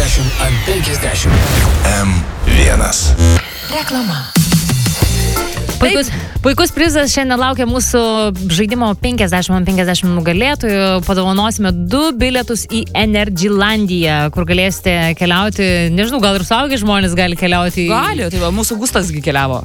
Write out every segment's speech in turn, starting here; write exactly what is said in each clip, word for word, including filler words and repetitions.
penkiasdešimt ant penkiasdešimt. M vienas. Reklama. Puikus, puikus prizas šiandien laukia mūsų žaidimo penkiasdešimt ant penkiasdešimt nugalėtojų. Padovanosime du bilietus į Energylandiją, kur galėsite keliauti. Nežinau, gal ir suaugę žmonės gali keliauti. Gali, tai va, mūsų Gustasgi keliavo.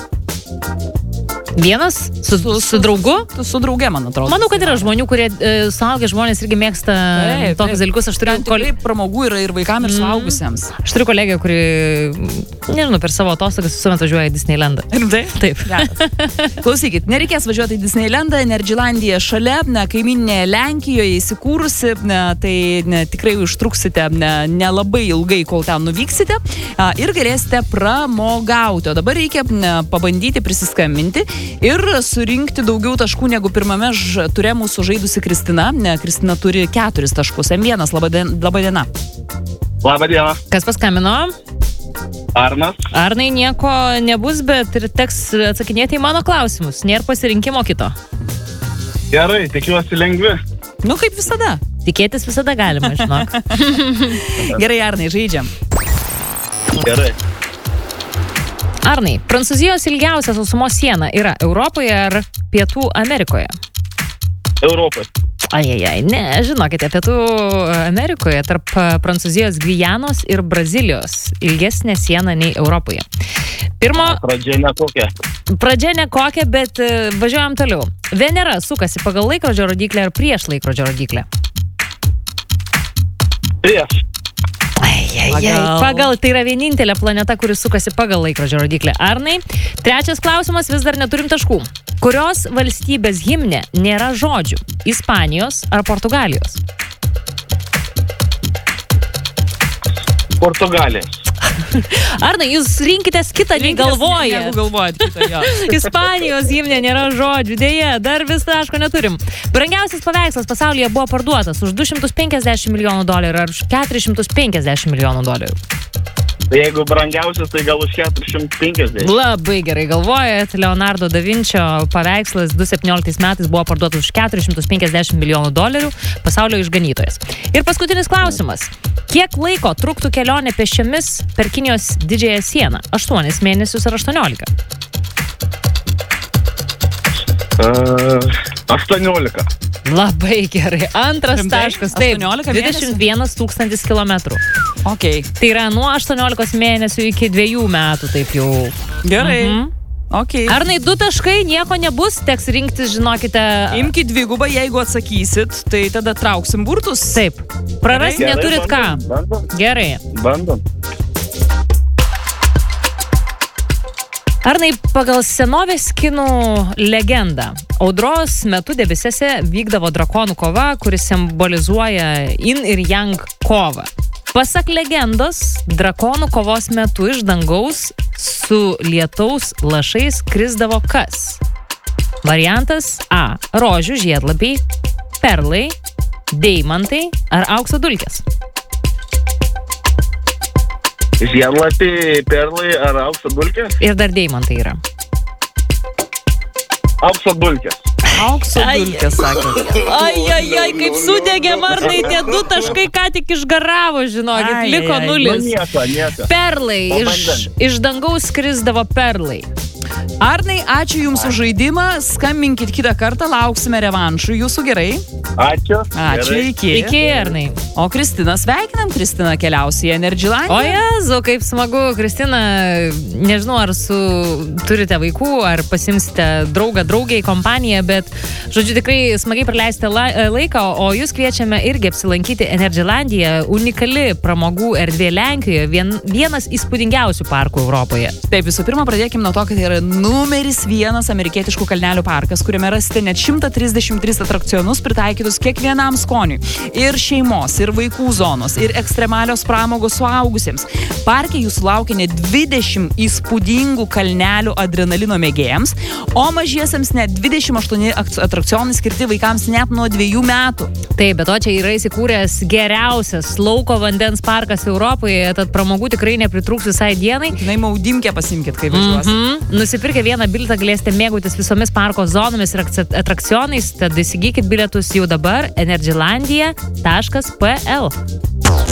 Vienas? Su, su, su draugu? Su drauge, man atrodo. Manau, kad yra žmonių, kurie e, suaugę žmonės irgi mėgsta taip, tokius taip. dalykus. Aš turiu kol... pramogų yra ir vaikams, ir suaugusiems. Mm. Aš turiu kolegę, kuri, nežinau, per savo atostogas visuomet važiuoja į Disneylandą. Taip? Taip. Klausykit, nereikės važiuoti į Disneylandą, Energylandija šalia, ne, kaiminėje Lenkijoje įsikūrusi, ne, tai ne, tikrai užtruksite nelabai ne ilgai, kol ten nuvyksite a, ir galėsite pramogauti. O dabar reikia ne, pabandyti prisiskambinti ir surinkti daugiau taškų negu pirmame ž... ture mūsų žaidusi Kristina. Ne, Kristina turi keturis taškus. M vienas, laba diena. Labą dieną. Labą dieną. Kas paskambino? Arnas. Arnai, nieko nebus, bet teks atsakinėti į mano klausimus. Nėra pasirinkimo kito. Gerai, tikiuosi lengvi. Nu, kaip visada. Tikėtis visada galima, žinok. Gerai, Arnai, žaidžiam. Gerai. Arnai, Prancūzijos ilgiausia sausumos siena yra Europoje ar Pietų Amerikoje? Europoje. Ajajaj, ne, žinokite, Pietų Amerikoje tarp Prancūzijos Gvianos ir Brazilijos ilgesnė siena nei Europoje. Pirmo... Pradžia nekokia. Pradžia nekokia, bet važiuojam toliau. Venera sukasi pagal laikrodžio rodyklę ar prieš laikrodžio rodyklę? Prieš. Pagal. pagal, tai yra vienintelė planeta, kuris sukasi pagal laikrodžio rodyklę. Arnai, trečias klausimas, vis dar neturim taškų. Kurios valstybės himne nėra žodžių? Ispanijos ar Portugalijos? Portugalijos. Arnai, jūs rinkitės kitą, nei galvoja. Galvojat kitą, jo. Ispanijos himne nėra žodžių, dėja, dar vis taško neturim. Brangiausias paveikslas pasaulyje buvo parduotas už du šimtus penkiasdešimt milijonų dolerių ar už keturis šimtus penkiasdešimt milijonų dolerių. Jeigu brangiausias, tai gal už keturis šimtus penkiasdešimt. Labai gerai galvojat. Leonardo da Vinčio paveikslas du tūkstančiai septynioliktais metais buvo parduotas už keturis šimtus penkiasdešimt milijonų dolerių, pasaulio išganytojas. Ir paskutinis klausimas. Kiek laiko truktų kelionė pėsčiomis per Kinijos didžiąją sieną? aštuonis mėnesius ar aštuoniolika? Uh, aštuoniolika. Labai gerai. Antras Rimtai? taškas. Taip, aštuoniolika dvidešimt vienas tūkstantis kilometrų. Okay. Tai yra nuo aštuoniolikos mėnesių iki dviejų metų, taip jau. Gerai. Mhm. Okay. Arnai, du taškai, nieko nebus, teks rinktis, žinokite. Imkit dvigubą, jeigu atsakysit, tai tada trauksim burtus. Taip. Prarasti Gerai, neturit bandom, ką. bandom. Gerai. Bandom. Arnai, pagal senovės kinų legendą, audros metu debesėse vykdavo drakonų kova, kuris simbolizuoja yin ir yang kovą. Pasak legendos, drakonų kovos metu iš dangaus su lietaus lašais krisdavo kas? Variantas A. Rožių žiedlapiai, perlai, deimantai ar aukso dulkės? Žiedlapiai, perlai ar aukso dulkės? Ir dar deimantai yra. Aukso dulkės. Aukso dulkės, sakė. Ai, ai, ai, kaip sudegė, Arnai, tie du taškai ką tik išgaravo, žinokit, Ai, liko ai, nulis. Nu, nieko, nieko. Perlai, iš, Pabandėm. iš dangaus skrisdavo perlai. Arnai, ačiū Jums už žaidimą, skambinkit kitą kartą, lauksime revanšų jūsų, gerai? Ačiū. Ačiū, Gerai. iki. Iki, Arnai. O Kristina, sveikinam, Kristina keliausi į Energylandiją. O Jezu, kaip smagu, Kristina, nežinau, ar su turite vaikų, ar pasimsite draugą, draugę į kompaniją, bet, žodžiu, tikrai smagiai praleisite la, laiką, o jūs kviečiame irgi apsilankyti Energylandiją, unikali pramogų erdvė Lenkijoje, vien, vienas įspūdingiausių parkų Europoje. Taip, visų pirma, pradėkime nuo to, kad tai yra numeris vienas amerikietiškų kalnelių parkas, kuriame rasite net šimtą trisdešimt tris atrakcionus pritaikytus kiekvienam skoniui. Ir šeimos, ir vaikų zonos, ir ekstremalios pramogos suaugusiems. Parke jūsų laukia net dvidešimt įspūdingų kalnelių adrenalino mėgėjams, o mažiesiems net dvidešimt aštuoni atrakcionai skirti vaikams net nuo dviejų metų. Taip, bet to čia yra įsikūręs geriausias lauko vandens parkas Europoje, tad pramogų tikrai nepritrūks visai dienai. Žinai, maudimkę pasimkit, kai važiuosit. Mhm. Nusipirkę vieną bilietą galėsite mėgautis visomis parko zonomis ir atrakcionais, tad įsigykit bilietus jau dabar energylandia taškas p l.